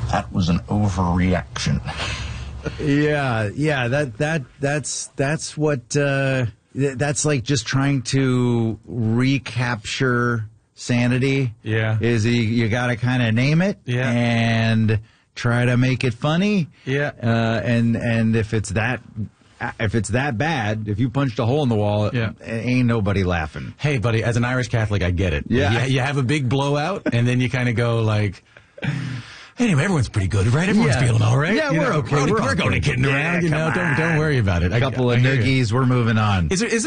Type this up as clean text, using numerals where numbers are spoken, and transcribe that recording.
That was an overreaction. Yeah. That's what that's like. Just trying to recapture sanity. Yeah. Is you got to kind of name it. Yeah. And try to make it funny. Yeah. And if it's that bad, if you punched a hole in the wall, ain't nobody laughing. Hey, buddy, as an Irish Catholic, I get it. Yeah. You have a big blowout, and then you kind of go like, anyway, everyone's pretty good, right? Everyone's feeling all right. Yeah, we're okay. We're going and kidding around. Come on. Don't worry about it. A couple of noogies, we're moving on. Is there